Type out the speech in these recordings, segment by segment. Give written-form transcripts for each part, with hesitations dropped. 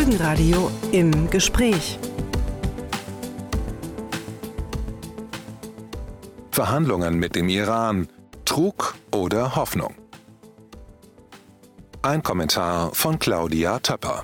Zeugenradio im Gespräch. Verhandlungen mit dem Iran. Trug oder Hoffnung? Ein Kommentar von Claudia Töpper.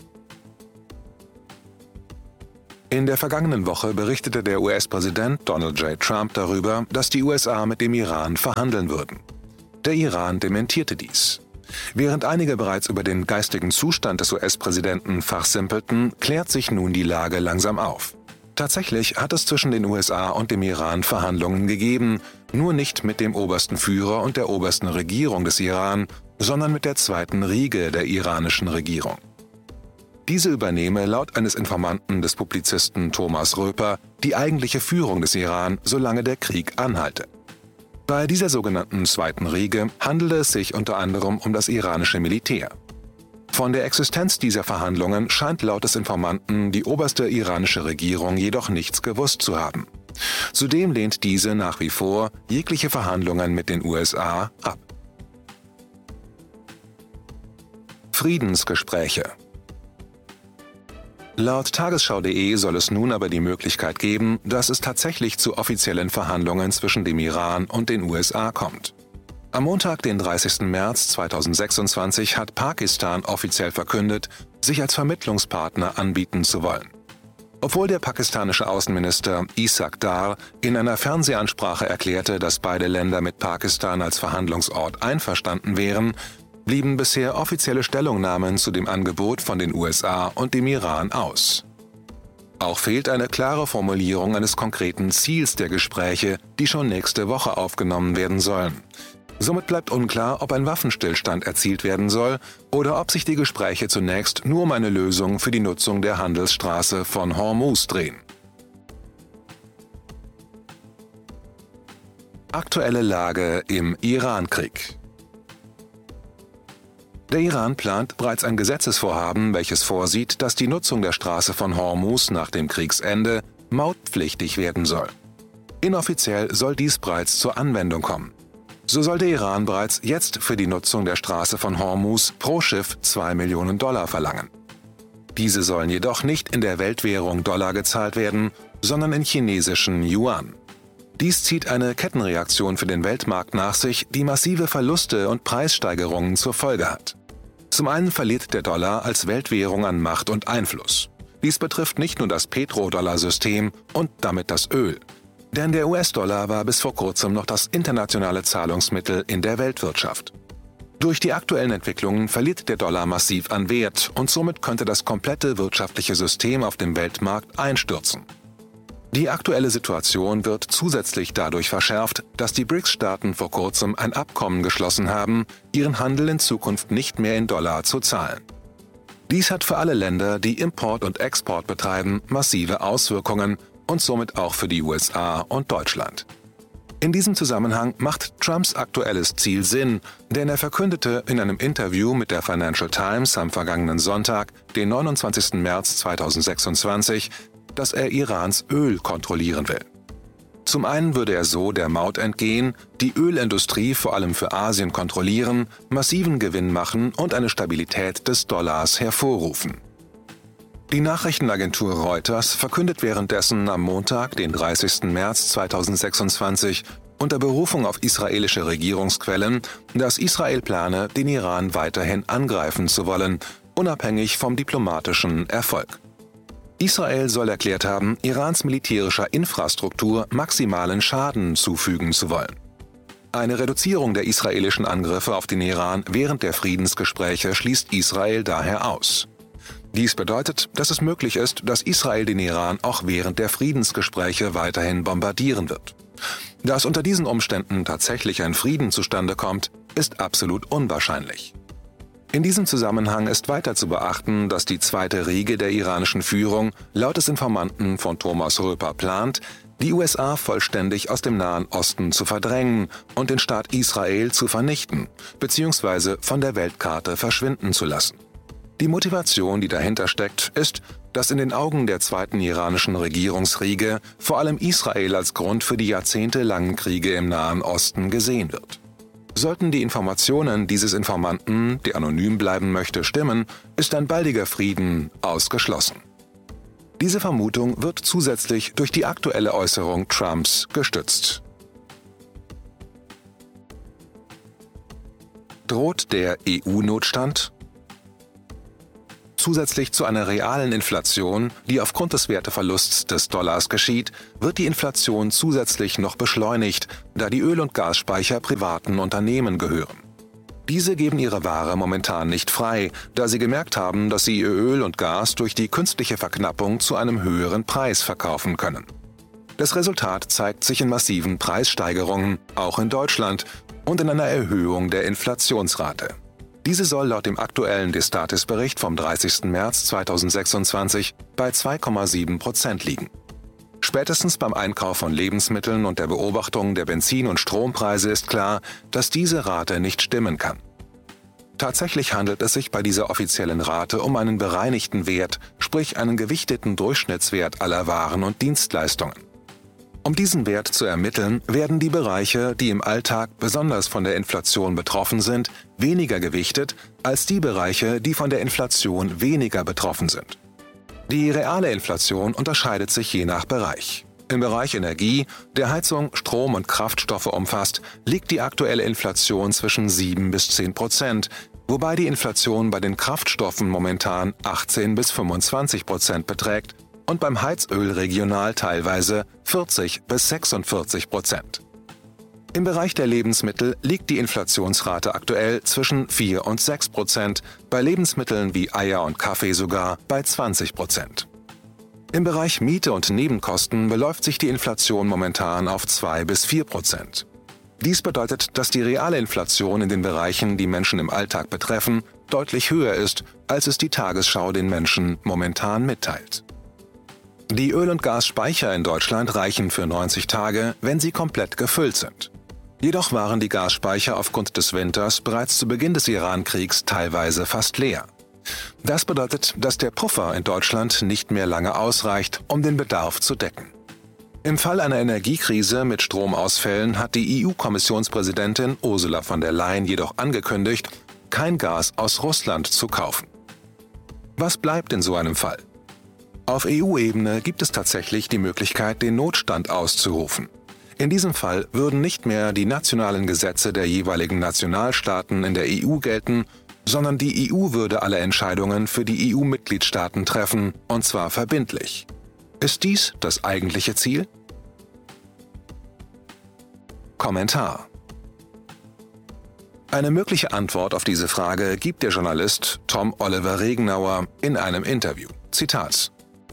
In der vergangenen Woche berichtete der US-Präsident Donald J. Trump darüber, dass die USA mit dem Iran verhandeln würden. Der Iran dementierte dies. Während einige bereits über den geistigen Zustand des US-Präsidenten fachsimpelten, klärt sich nun die Lage langsam auf. Tatsächlich hat es zwischen den USA und dem Iran Verhandlungen gegeben, nur nicht mit dem obersten Führer und der obersten Regierung des Iran, sondern mit der zweiten Riege der iranischen Regierung. Diese übernehme laut eines Informanten des Publizisten Thomas Röper die eigentliche Führung des Iran, solange der Krieg anhalte. Bei dieser sogenannten zweiten Riege handelte es sich unter anderem um das iranische Militär. Von der Existenz dieser Verhandlungen scheint laut des Informanten die oberste iranische Regierung jedoch nichts gewusst zu haben. Zudem lehnt diese nach wie vor jegliche Verhandlungen mit den USA ab. Friedensgespräche. Laut Tagesschau.de soll es nun aber die Möglichkeit geben, dass es tatsächlich zu offiziellen Verhandlungen zwischen dem Iran und den USA kommt. Am Montag, den 30. März 2026, hat Pakistan offiziell verkündet, sich als Vermittlungspartner anbieten zu wollen. Obwohl der pakistanische Außenminister Ishaq Dar in einer Fernsehansprache erklärte, dass beide Länder mit Pakistan als Verhandlungsort einverstanden wären, blieben bisher offizielle Stellungnahmen zu dem Angebot von den USA und dem Iran aus. Auch fehlt eine klare Formulierung eines konkreten Ziels der Gespräche, die schon nächste Woche aufgenommen werden sollen. Somit bleibt unklar, ob ein Waffenstillstand erzielt werden soll oder ob sich die Gespräche zunächst nur um eine Lösung für die Nutzung der Handelsstraße von Hormuz drehen. Aktuelle Lage im Iran-Krieg. Der Iran plant bereits ein Gesetzesvorhaben, welches vorsieht, dass die Nutzung der Straße von Hormuz nach dem Kriegsende mautpflichtig werden soll. Inoffiziell soll dies bereits zur Anwendung kommen. So soll der Iran bereits jetzt für die Nutzung der Straße von Hormuz pro Schiff $2 Millionen verlangen. Diese sollen jedoch nicht in der Weltwährung Dollar gezahlt werden, sondern in chinesischen Yuan. Dies zieht eine Kettenreaktion für den Weltmarkt nach sich, die massive Verluste und Preissteigerungen zur Folge hat. Zum einen verliert der Dollar als Weltwährung an Macht und Einfluss. Dies betrifft nicht nur das Petrodollar-System und damit das Öl. Denn der US-Dollar war bis vor kurzem noch das internationale Zahlungsmittel in der Weltwirtschaft. Durch die aktuellen Entwicklungen verliert der Dollar massiv an Wert und somit könnte das komplette wirtschaftliche System auf dem Weltmarkt einstürzen. Die aktuelle Situation wird zusätzlich dadurch verschärft, dass die BRICS-Staaten vor kurzem ein Abkommen geschlossen haben, ihren Handel in Zukunft nicht mehr in Dollar zu zahlen. Dies hat für alle Länder, die Import und Export betreiben, massive Auswirkungen und somit auch für die USA und Deutschland. In diesem Zusammenhang macht Trumps aktuelles Ziel Sinn, denn er verkündete in einem Interview mit der Financial Times am vergangenen Sonntag, den 29. März 2026, dass er Irans Öl kontrollieren will. Zum einen würde er so der Maut entgehen, die Ölindustrie vor allem für Asien kontrollieren, massiven Gewinn machen und eine Stabilität des Dollars hervorrufen. Die Nachrichtenagentur Reuters verkündet währenddessen am Montag, den 30. März 2026, unter Berufung auf israelische Regierungsquellen, dass Israel plane, den Iran weiterhin angreifen zu wollen, unabhängig vom diplomatischen Erfolg. Israel soll erklärt haben, Irans militärischer Infrastruktur maximalen Schaden zufügen zu wollen. Eine Reduzierung der israelischen Angriffe auf den Iran während der Friedensgespräche schließt Israel daher aus. Dies bedeutet, dass es möglich ist, dass Israel den Iran auch während der Friedensgespräche weiterhin bombardieren wird. Dass unter diesen Umständen tatsächlich ein Frieden zustande kommt, ist absolut unwahrscheinlich. In diesem Zusammenhang ist weiter zu beachten, dass die zweite Riege der iranischen Führung laut des Informanten von Thomas Röper plant, die USA vollständig aus dem Nahen Osten zu verdrängen und den Staat Israel zu vernichten bzw. von der Weltkarte verschwinden zu lassen. Die Motivation, die dahinter steckt, ist, dass in den Augen der zweiten iranischen Regierungsriege vor allem Israel als Grund für die jahrzehntelangen Kriege im Nahen Osten gesehen wird. Sollten die Informationen dieses Informanten, der anonym bleiben möchte, stimmen, ist ein baldiger Frieden ausgeschlossen. Diese Vermutung wird zusätzlich durch die aktuelle Äußerung Trumps gestützt. Droht der EU-Notstand? Zusätzlich zu einer realen Inflation, die aufgrund des Werteverlusts des Dollars geschieht, wird die Inflation zusätzlich noch beschleunigt, da die Öl- und Gasspeicher privaten Unternehmen gehören. Diese geben ihre Ware momentan nicht frei, da sie gemerkt haben, dass sie ihr Öl und Gas durch die künstliche Verknappung zu einem höheren Preis verkaufen können. Das Resultat zeigt sich in massiven Preissteigerungen, auch in Deutschland, und in einer Erhöhung der Inflationsrate. Diese soll laut dem aktuellen Destatis-Bericht vom 30. März 2026 bei 2,7% liegen. Spätestens beim Einkauf von Lebensmitteln und der Beobachtung der Benzin- und Strompreise ist klar, dass diese Rate nicht stimmen kann. Tatsächlich handelt es sich bei dieser offiziellen Rate um einen bereinigten Wert, sprich einen gewichteten Durchschnittswert aller Waren und Dienstleistungen. Um diesen Wert zu ermitteln, werden die Bereiche, die im Alltag besonders von der Inflation betroffen sind, weniger gewichtet als die Bereiche, die von der Inflation weniger betroffen sind. Die reale Inflation unterscheidet sich je nach Bereich. Im Bereich Energie, der Heizung, Strom und Kraftstoffe umfasst, liegt die aktuelle Inflation zwischen 7 bis 10%, wobei die Inflation bei den Kraftstoffen momentan 18 bis 25% beträgt und beim Heizöl regional teilweise 40 bis 46%. Im Bereich der Lebensmittel liegt die Inflationsrate aktuell zwischen 4 und 6%, bei Lebensmitteln wie Eier und Kaffee sogar bei 20%. Im Bereich Miete und Nebenkosten beläuft sich die Inflation momentan auf 2 bis 4%. Dies bedeutet, dass die reale Inflation in den Bereichen, die Menschen im Alltag betreffen, deutlich höher ist, als es die Tagesschau den Menschen momentan mitteilt. Die Öl- und Gasspeicher in Deutschland reichen für 90 Tage, wenn sie komplett gefüllt sind. Jedoch waren die Gasspeicher aufgrund des Winters bereits zu Beginn des Iran-Kriegs teilweise fast leer. Das bedeutet, dass der Puffer in Deutschland nicht mehr lange ausreicht, um den Bedarf zu decken. Im Fall einer Energiekrise mit Stromausfällen hat die EU-Kommissionspräsidentin Ursula von der Leyen jedoch angekündigt, kein Gas aus Russland zu kaufen. Was bleibt in so einem Fall? Auf EU-Ebene gibt es tatsächlich die Möglichkeit, den Notstand auszurufen. In diesem Fall würden nicht mehr die nationalen Gesetze der jeweiligen Nationalstaaten in der EU gelten, sondern die EU würde alle Entscheidungen für die EU-Mitgliedstaaten treffen, und zwar verbindlich. Ist dies das eigentliche Ziel? Kommentar: Eine mögliche Antwort auf diese Frage gibt der Journalist Tom Oliver Regenauer in einem Interview. Zitat: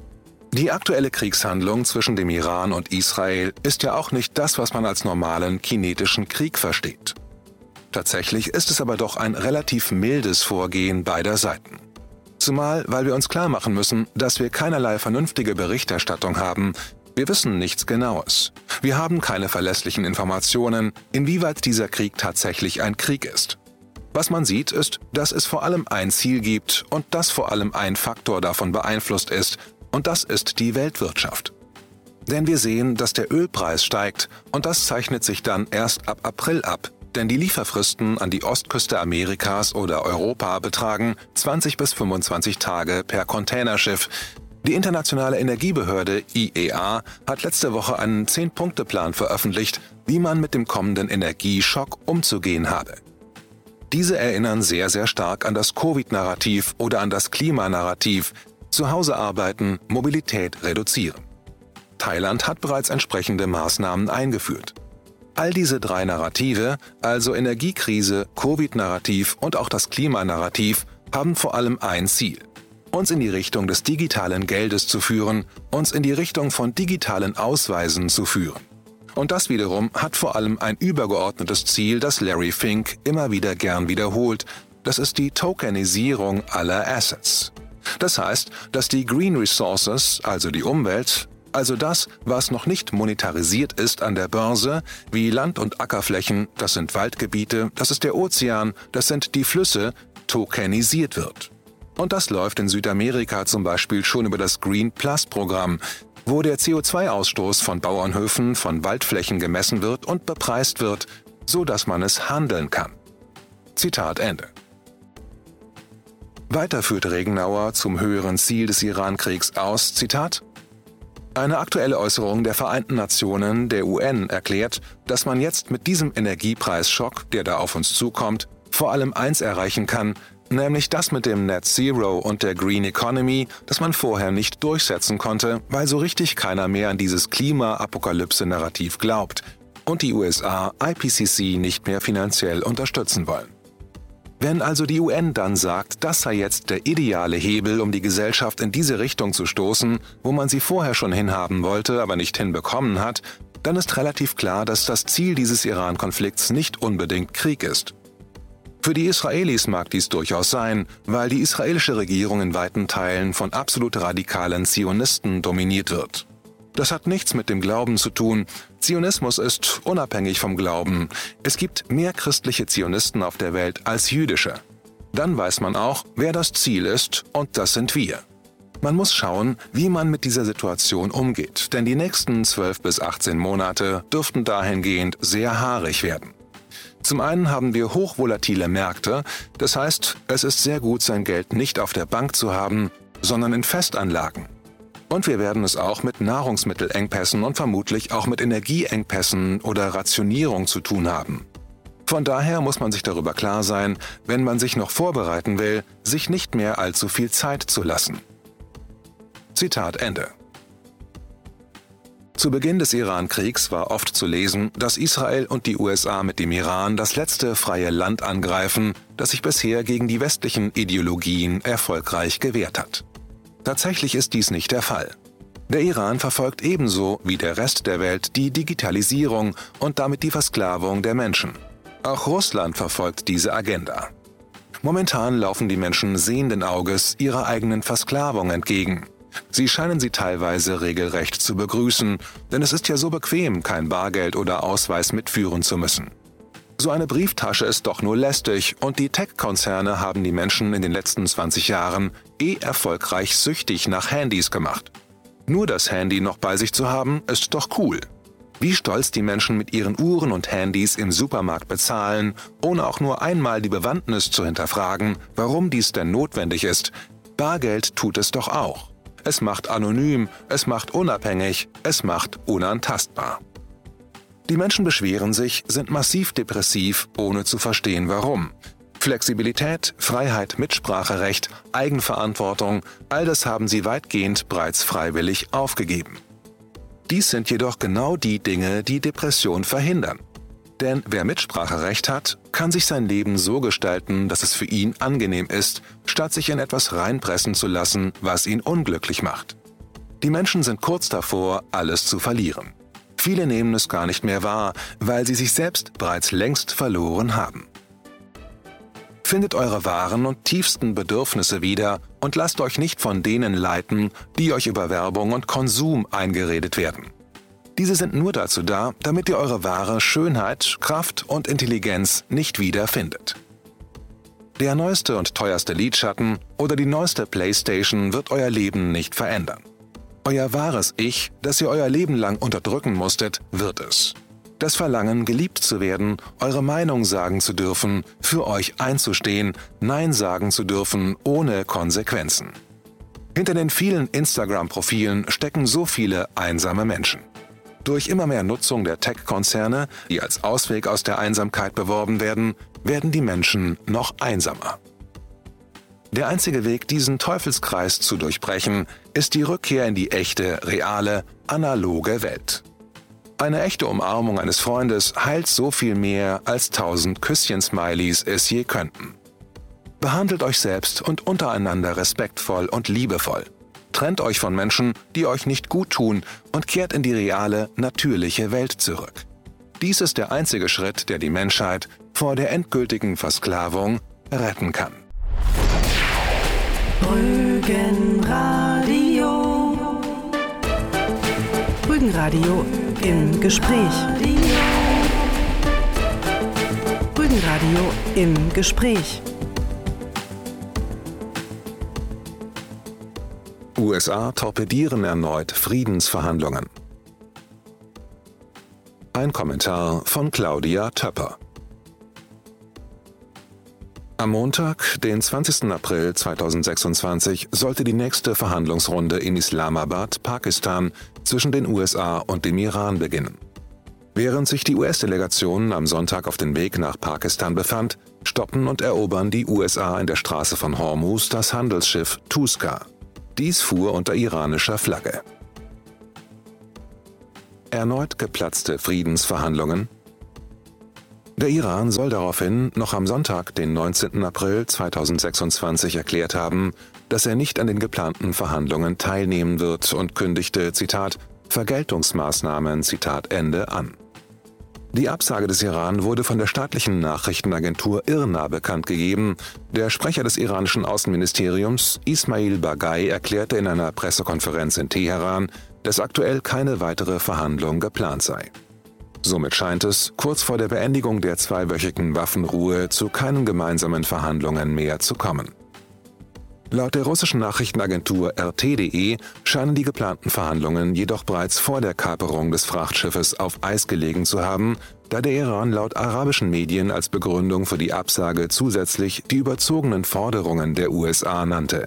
Die aktuelle Kriegshandlung zwischen dem Iran und Israel ist ja auch nicht das, was man als normalen kinetischen Krieg versteht. Tatsächlich ist es aber doch ein relativ mildes Vorgehen beider Seiten. Zumal, weil wir uns klar machen müssen, dass wir keinerlei vernünftige Berichterstattung haben. Wir wissen nichts Genaues. Wir haben keine verlässlichen Informationen, inwieweit dieser Krieg tatsächlich ein Krieg ist. Was man sieht, ist, dass es vor allem ein Ziel gibt und dass vor allem ein Faktor davon beeinflusst ist, und das ist die Weltwirtschaft. Denn wir sehen, dass der Ölpreis steigt und das zeichnet sich dann erst ab April ab, denn die Lieferfristen an die Ostküste Amerikas oder Europa betragen 20 bis 25 Tage per Containerschiff. Die Internationale Energiebehörde IEA hat letzte Woche einen 10-Punkte-Plan veröffentlicht, wie man mit dem kommenden Energieschock umzugehen habe. Diese erinnern sehr, sehr stark an das Covid-Narrativ oder an das Klimanarrativ: zu Hause arbeiten, Mobilität reduzieren. Thailand hat bereits entsprechende Maßnahmen eingeführt. All diese drei Narrative, also Energiekrise, Covid-Narrativ und auch das Klimanarrativ, haben vor allem ein Ziel: uns in die Richtung des digitalen Geldes zu führen, uns in die Richtung von digitalen Ausweisen zu führen. Und das wiederum hat vor allem ein übergeordnetes Ziel, das Larry Fink immer wieder gern wiederholt. Das ist die Tokenisierung aller Assets. Das heißt, dass die Green Resources, also die Umwelt, also das, was noch nicht monetarisiert ist an der Börse, wie Land- und Ackerflächen, das sind Waldgebiete, das ist der Ozean, das sind die Flüsse, tokenisiert wird. Und das läuft in Südamerika zum Beispiel schon über das Green Plus Programm, wo der CO2-Ausstoß von Bauernhöfen, von Waldflächen gemessen wird und bepreist wird, so dass man es handeln kann. Zitat Ende. Weiter führt Regenauer zum höheren Ziel des Iran-Kriegs aus, Zitat: Eine aktuelle Äußerung der Vereinten Nationen, der UN, erklärt, dass man jetzt mit diesem Energiepreisschock, der da auf uns zukommt, vor allem eins erreichen kann, nämlich das mit dem Net Zero und der Green Economy, das man vorher nicht durchsetzen konnte, weil so richtig keiner mehr an dieses Klima-Apokalypse-Narrativ glaubt und die USA IPCC nicht mehr finanziell unterstützen wollen. Wenn also die UN dann sagt, das sei jetzt der ideale Hebel, um die Gesellschaft in diese Richtung zu stoßen, wo man sie vorher schon hinhaben wollte, aber nicht hinbekommen hat, dann ist relativ klar, dass das Ziel dieses Iran-Konflikts nicht unbedingt Krieg ist. Für die Israelis mag dies durchaus sein, weil die israelische Regierung in weiten Teilen von absolut radikalen Zionisten dominiert wird. Das hat nichts mit dem Glauben zu tun. Zionismus ist unabhängig vom Glauben. Es gibt mehr christliche Zionisten auf der Welt als jüdische. Dann weiß man auch, wer das Ziel ist, und das sind wir. Man muss schauen, wie man mit dieser Situation umgeht, denn die nächsten 12 bis 18 Monate dürften dahingehend sehr haarig werden. Zum einen haben wir hochvolatile Märkte, das heißt, es ist sehr gut, sein Geld nicht auf der Bank zu haben, sondern in Festanlagen. Und wir werden es auch mit Nahrungsmittelengpässen und vermutlich auch mit Energieengpässen oder Rationierung zu tun haben. Von daher muss man sich darüber klar sein, wenn man sich noch vorbereiten will, sich nicht mehr allzu viel Zeit zu lassen. Zitat Ende. Zu Beginn des Iran-Kriegs war oft zu lesen, dass Israel und die USA mit dem Iran das letzte freie Land angreifen, das sich bisher gegen die westlichen Ideologien erfolgreich gewehrt hat. Tatsächlich ist dies nicht der Fall. Der Iran verfolgt ebenso wie der Rest der Welt die Digitalisierung und damit die Versklavung der Menschen. Auch Russland verfolgt diese Agenda. Momentan laufen die Menschen sehenden Auges ihrer eigenen Versklavung entgegen. Sie scheinen sie teilweise regelrecht zu begrüßen, denn es ist ja so bequem, kein Bargeld oder Ausweis mitführen zu müssen. So eine Brieftasche ist doch nur lästig und die Tech-Konzerne haben die Menschen in den letzten 20 Jahren erfolgreich süchtig nach Handys gemacht. Nur das Handy noch bei sich zu haben, ist doch cool. Wie stolz die Menschen mit ihren Uhren und Handys im Supermarkt bezahlen, ohne auch nur einmal die Bewandtnis zu hinterfragen, warum dies denn notwendig ist. Bargeld tut es doch auch. Es macht anonym, es macht unabhängig, es macht unantastbar. Die Menschen beschweren sich, sind massiv depressiv, ohne zu verstehen warum. Flexibilität, Freiheit, Mitspracherecht, Eigenverantwortung, all das haben sie weitgehend bereits freiwillig aufgegeben. Dies sind jedoch genau die Dinge, die Depression verhindern. Denn wer Mitspracherecht hat, kann sich sein Leben so gestalten, dass es für ihn angenehm ist, statt sich in etwas reinpressen zu lassen, was ihn unglücklich macht. Die Menschen sind kurz davor, alles zu verlieren. Viele nehmen es gar nicht mehr wahr, weil sie sich selbst bereits längst verloren haben. Findet eure wahren und tiefsten Bedürfnisse wieder und lasst euch nicht von denen leiten, die euch über Werbung und Konsum eingeredet werden. Diese sind nur dazu da, damit ihr eure wahre Schönheit, Kraft und Intelligenz nicht wiederfindet. Der neueste und teuerste Lidschatten oder die neueste Playstation wird euer Leben nicht verändern. Euer wahres Ich, das ihr euer Leben lang unterdrücken musstet, wird es. Das Verlangen, geliebt zu werden, eure Meinung sagen zu dürfen, für euch einzustehen, Nein sagen zu dürfen, ohne Konsequenzen. Hinter den vielen Instagram-Profilen stecken so viele einsame Menschen. Durch immer mehr Nutzung der Tech-Konzerne, die als Ausweg aus der Einsamkeit beworben werden, werden die Menschen noch einsamer. Der einzige Weg, diesen Teufelskreis zu durchbrechen, ist die Rückkehr in die echte, reale, analoge Welt. Eine echte Umarmung eines Freundes heilt so viel mehr, als 1000 Küsschen-Smileys es je könnten. Behandelt euch selbst und untereinander respektvoll und liebevoll. Trennt euch von Menschen, die euch nicht gut tun, und kehrt in die reale, natürliche Welt zurück. Dies ist der einzige Schritt, der die Menschheit vor der endgültigen Versklavung retten kann. Rügenradio. Rügenradio im Gespräch. Rügenradio im Gespräch. USA torpedieren erneut Friedensverhandlungen. Ein Kommentar von Claudia Töpper. Am Montag, den 20. April 2026, sollte die nächste Verhandlungsrunde in Islamabad, Pakistan, zwischen den USA und dem Iran beginnen. Während sich die US-Delegation am Sonntag auf den Weg nach Pakistan befand, stoppen und erobern die USA in der Straße von Hormuz das Handelsschiff Tuska. Dies fuhr unter iranischer Flagge. Erneut geplatzte Friedensverhandlungen. Der Iran soll daraufhin noch am Sonntag, den 19. April 2026, erklärt haben, dass er nicht an den geplanten Verhandlungen teilnehmen wird und kündigte, Zitat, Vergeltungsmaßnahmen, Zitat Ende, an. Die Absage des Iran wurde von der staatlichen Nachrichtenagentur IRNA bekannt gegeben. Der Sprecher des iranischen Außenministeriums, Ismail Baghaei, erklärte in einer Pressekonferenz in Teheran, dass aktuell keine weitere Verhandlung geplant sei. Somit scheint es, kurz vor der Beendigung der zweiwöchigen Waffenruhe, zu keinen gemeinsamen Verhandlungen mehr zu kommen. Laut der russischen Nachrichtenagentur RT.de scheinen die geplanten Verhandlungen jedoch bereits vor der Kaperung des Frachtschiffes auf Eis gelegen zu haben, da der Iran laut arabischen Medien als Begründung für die Absage zusätzlich die überzogenen Forderungen der USA nannte.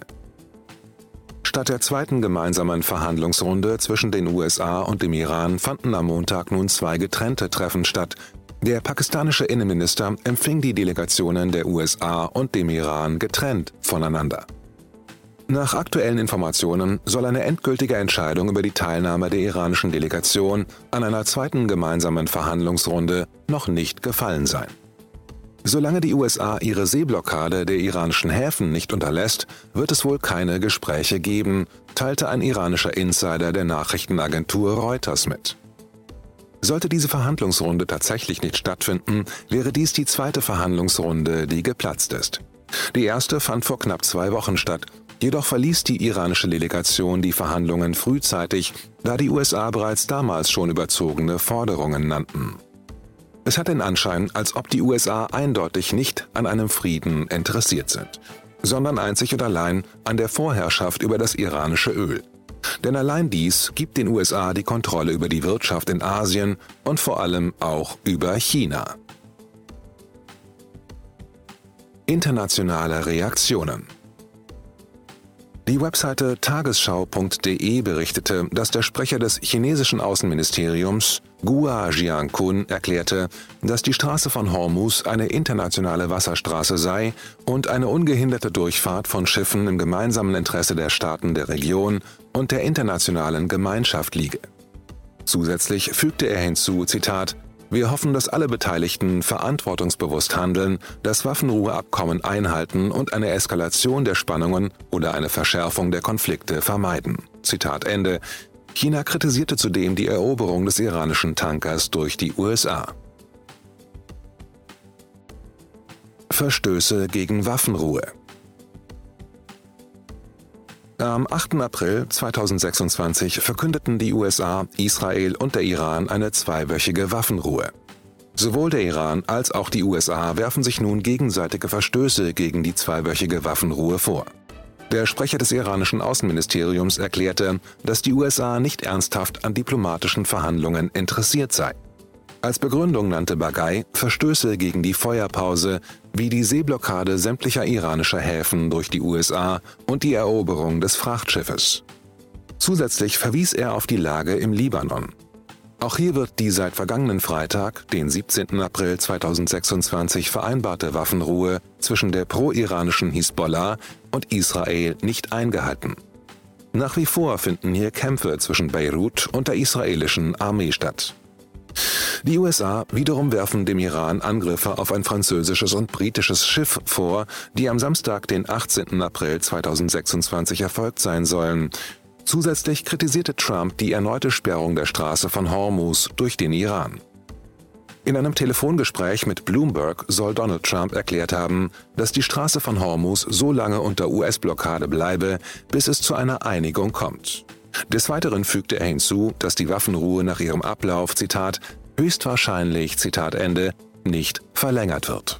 Statt der zweiten gemeinsamen Verhandlungsrunde zwischen den USA und dem Iran fanden am Montag nun zwei getrennte Treffen statt. Der pakistanische Innenminister empfing die Delegationen der USA und dem Iran getrennt voneinander. Nach aktuellen Informationen soll eine endgültige Entscheidung über die Teilnahme der iranischen Delegation an einer zweiten gemeinsamen Verhandlungsrunde noch nicht gefallen sein. Solange die USA ihre Seeblockade der iranischen Häfen nicht unterlässt, wird es wohl keine Gespräche geben, teilte ein iranischer Insider der Nachrichtenagentur Reuters mit. Sollte diese Verhandlungsrunde tatsächlich nicht stattfinden, wäre dies die zweite Verhandlungsrunde, die geplatzt ist. Die erste fand vor knapp 2 Wochen statt. Jedoch verließ die iranische Delegation die Verhandlungen frühzeitig, da die USA bereits damals schon überzogene Forderungen nannten. Es hat den Anschein, als ob die USA eindeutig nicht an einem Frieden interessiert sind, sondern einzig und allein an der Vorherrschaft über das iranische Öl. Denn allein dies gibt den USA die Kontrolle über die Wirtschaft in Asien und vor allem auch über China. Internationale Reaktionen. Die Webseite tagesschau.de berichtete, dass der Sprecher des chinesischen Außenministeriums, Gua Jiankun, erklärte, dass die Straße von Hormuz eine internationale Wasserstraße sei und eine ungehinderte Durchfahrt von Schiffen im gemeinsamen Interesse der Staaten der Region und der internationalen Gemeinschaft liege. Zusätzlich fügte er hinzu, Zitat, Wir hoffen, dass alle Beteiligten verantwortungsbewusst handeln, das Waffenruheabkommen einhalten und eine Eskalation der Spannungen oder eine Verschärfung der Konflikte vermeiden. Zitat Ende. China kritisierte zudem die Eroberung des iranischen Tankers durch die USA. Verstöße gegen Waffenruhe. Am 8. April 2026 verkündeten die USA, Israel und der Iran eine zweiwöchige Waffenruhe. Sowohl der Iran als auch die USA werfen sich nun gegenseitige Verstöße gegen die zweiwöchige Waffenruhe vor. Der Sprecher des iranischen Außenministeriums erklärte, dass die USA nicht ernsthaft an diplomatischen Verhandlungen interessiert sei. Als Begründung nannte Baghaei Verstöße gegen die Feuerpause wie die Seeblockade sämtlicher iranischer Häfen durch die USA und die Eroberung des Frachtschiffes. Zusätzlich verwies er auf die Lage im Libanon. Auch hier wird die seit vergangenen Freitag, den 17. April 2026 vereinbarte Waffenruhe zwischen der pro-iranischen Hisbollah und Israel nicht eingehalten. Nach wie vor finden hier Kämpfe zwischen Beirut und der israelischen Armee statt. Die USA wiederum werfen dem Iran Angriffe auf ein französisches und britisches Schiff vor, die am Samstag, den 18. April 2026 erfolgt sein sollen. Zusätzlich kritisierte Trump die erneute Sperrung der Straße von Hormuz durch den Iran. In einem Telefongespräch mit Bloomberg soll Donald Trump erklärt haben, dass die Straße von Hormuz so lange unter US-Blockade bleibe, bis es zu einer Einigung kommt. Des Weiteren fügte er hinzu, dass die Waffenruhe nach ihrem Ablauf, Zitat, höchstwahrscheinlich, Zitat Ende, nicht verlängert wird.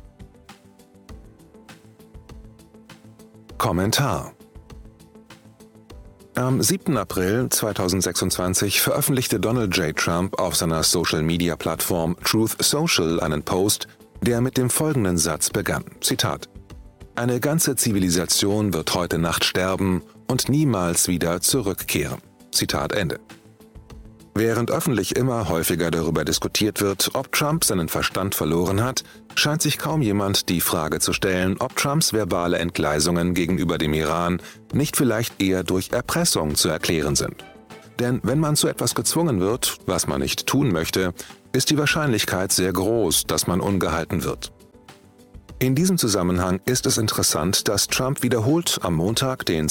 Kommentar. Am 7. April 2026 veröffentlichte Donald J. Trump auf seiner Social-Media-Plattform Truth Social einen Post, der mit dem folgenden Satz begann, Zitat: „Eine ganze Zivilisation wird heute Nacht sterben und niemals wieder zurückkehren." Zitat Ende. Während öffentlich immer häufiger darüber diskutiert wird, ob Trump seinen Verstand verloren hat, scheint sich kaum jemand die Frage zu stellen, ob Trumps verbale Entgleisungen gegenüber dem Iran nicht vielleicht eher durch Erpressung zu erklären sind. Denn wenn man zu etwas gezwungen wird, was man nicht tun möchte, ist die Wahrscheinlichkeit sehr groß, dass man ungehalten wird. In diesem Zusammenhang ist es interessant, dass Trump wiederholt am Montag, den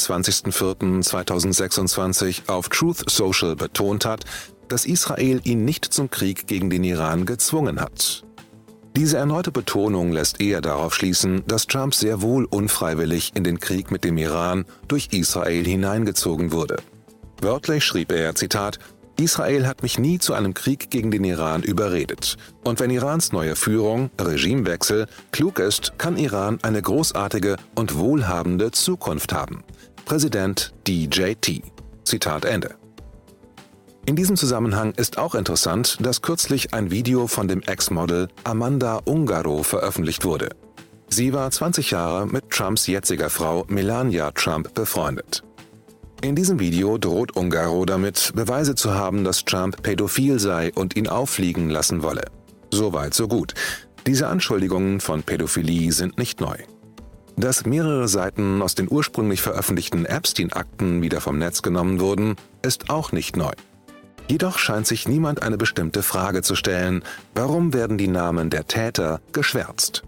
20.04.2026, auf Truth Social betont hat, dass Israel ihn nicht zum Krieg gegen den Iran gezwungen hat. Diese erneute Betonung lässt eher darauf schließen, dass Trump sehr wohl unfreiwillig in den Krieg mit dem Iran durch Israel hineingezogen wurde. Wörtlich schrieb er, Zitat: „Israel hat mich nie zu einem Krieg gegen den Iran überredet. Und wenn Irans neue Führung, Regimewechsel, klug ist, kann Iran eine großartige und wohlhabende Zukunft haben. Präsident DJT." Zitat Ende. In diesem Zusammenhang ist auch interessant, dass kürzlich ein Video von dem Ex-Model Amanda Ungaro veröffentlicht wurde. Sie war 20 Jahre mit Trumps jetziger Frau Melania Trump befreundet. In diesem Video droht Ungaro damit, Beweise zu haben, dass Trump pädophil sei und ihn auffliegen lassen wolle. Soweit, so gut. Diese Anschuldigungen von Pädophilie sind nicht neu. Dass mehrere Seiten aus den ursprünglich veröffentlichten Epstein-Akten wieder vom Netz genommen wurden, ist auch nicht neu. Jedoch scheint sich niemand eine bestimmte Frage zu stellen: Warum werden die Namen der Täter geschwärzt?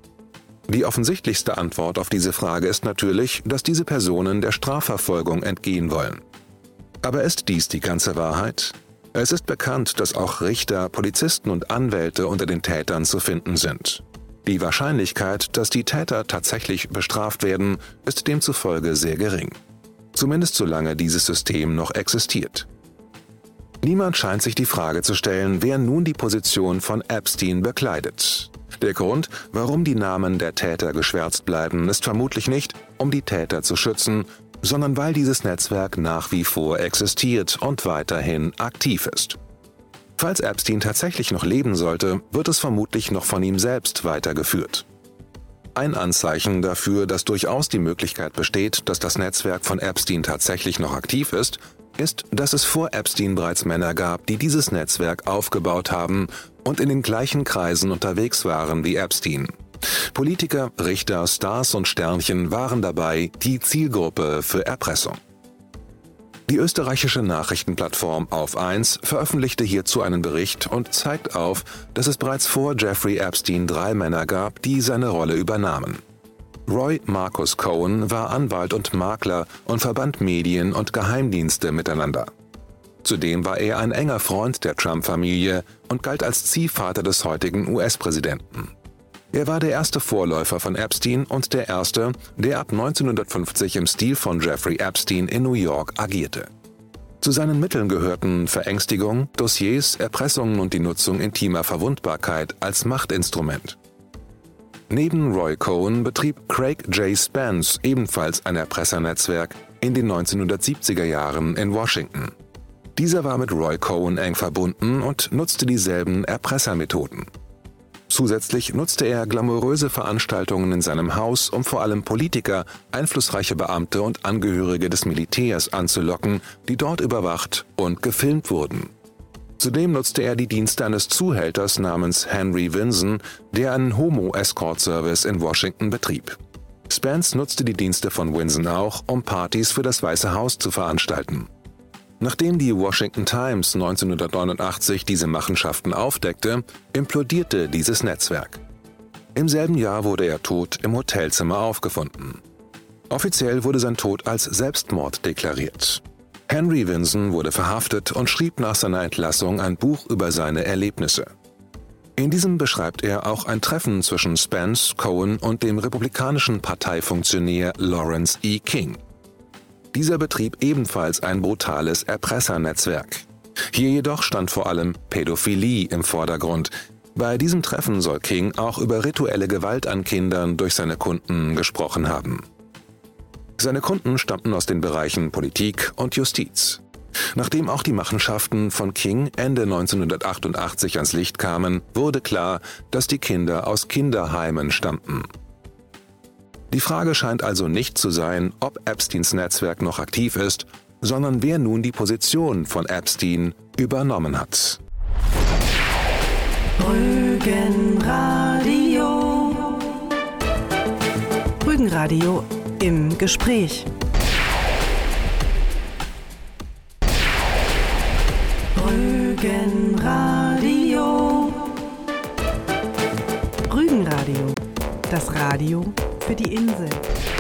Die offensichtlichste Antwort auf diese Frage ist natürlich, dass diese Personen der Strafverfolgung entgehen wollen. Aber ist dies die ganze Wahrheit? Es ist bekannt, dass auch Richter, Polizisten und Anwälte unter den Tätern zu finden sind. Die Wahrscheinlichkeit, dass die Täter tatsächlich bestraft werden, ist demzufolge sehr gering. Zumindest solange dieses System noch existiert. Niemand scheint sich die Frage zu stellen, wer nun die Position von Epstein bekleidet. Der Grund, warum die Namen der Täter geschwärzt bleiben, ist vermutlich nicht, um die Täter zu schützen, sondern weil dieses Netzwerk nach wie vor existiert und weiterhin aktiv ist. Falls Epstein tatsächlich noch leben sollte, wird es vermutlich noch von ihm selbst weitergeführt. Ein Anzeichen dafür, dass durchaus die Möglichkeit besteht, dass das Netzwerk von Epstein tatsächlich noch aktiv ist, dass es vor Epstein bereits Männer gab, die dieses Netzwerk aufgebaut haben und in den gleichen Kreisen unterwegs waren wie Epstein. Politiker, Richter, Stars und Sternchen waren dabei die Zielgruppe für Erpressung. Die österreichische Nachrichtenplattform Auf 1 veröffentlichte hierzu einen Bericht und zeigt auf, dass es bereits vor Jeffrey Epstein 3 Männer gab, die seine Rolle übernahmen. Roy Marcus Cohen war Anwalt und Makler und verband Medien und Geheimdienste miteinander. Zudem war er ein enger Freund der Trump-Familie und galt als Ziehvater des heutigen US-Präsidenten. Er war der erste Vorläufer von Epstein und der erste, der ab 1950 im Stil von Jeffrey Epstein in New York agierte. Zu seinen Mitteln gehörten Verängstigung, Dossiers, Erpressungen und die Nutzung intimer Verwundbarkeit als Machtinstrument. Neben Roy Cohen betrieb Craig J. Spence ebenfalls ein Erpressernetzwerk in den 1970er Jahren in Washington. Dieser war mit Roy Cohen eng verbunden und nutzte dieselben Erpressermethoden. Zusätzlich nutzte er glamouröse Veranstaltungen in seinem Haus, um vor allem Politiker, einflussreiche Beamte und Angehörige des Militärs anzulocken, die dort überwacht und gefilmt wurden. Zudem nutzte er die Dienste eines Zuhälters namens Henry Vinson, der einen Homo-Escort-Service in Washington betrieb. Spence nutzte die Dienste von Vinson auch, um Partys für das Weiße Haus zu veranstalten. Nachdem die Washington Times 1989 diese Machenschaften aufdeckte, implodierte dieses Netzwerk. Im selben Jahr wurde er tot im Hotelzimmer aufgefunden. Offiziell wurde sein Tod als Selbstmord deklariert. Henry Vinson wurde verhaftet und schrieb nach seiner Entlassung ein Buch über seine Erlebnisse. In diesem beschreibt er auch ein Treffen zwischen Spence, Cohen und dem republikanischen Parteifunktionär Lawrence E. King. Dieser betrieb ebenfalls ein brutales Erpressernetzwerk. Hier jedoch stand vor allem Pädophilie im Vordergrund. Bei diesem Treffen soll King auch über rituelle Gewalt an Kindern durch seine Kunden gesprochen haben. Seine Kunden stammten aus den Bereichen Politik und Justiz. Nachdem auch die Machenschaften von King Ende 1988 ans Licht kamen, wurde klar, dass die Kinder aus Kinderheimen stammten. Die Frage scheint also nicht zu sein, ob Epsteins Netzwerk noch aktiv ist, sondern wer nun die Position von Epstein übernommen hat. Rügenradio. Rügenradio im Gespräch. Rügenradio. Rügenradio. Das Radio für die Insel.